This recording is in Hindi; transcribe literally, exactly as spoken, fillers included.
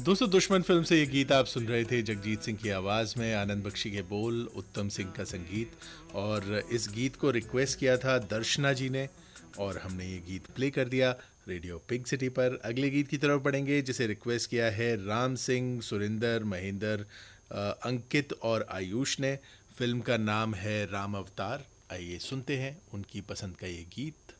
दोस्तों, दुश्मन फिल्म से ये गीत आप सुन रहे थे जगजीत सिंह की आवाज़ में, आनंद बख्शी के बोल, उत्तम सिंह का संगीत। और इस गीत को रिक्वेस्ट किया था दर्शना जी ने और हमने ये गीत प्ले कर दिया रेडियो पिंक सिटी पर। अगले गीत की तरफ बढ़ेंगे जिसे रिक्वेस्ट किया है राम सिंह, सुरिंदर, महेंद्र, अ, अंकित और आयुष ने। फिल्म का नाम है राम अवतार। आइए सुनते हैं उनकी पसंद का ये गीत।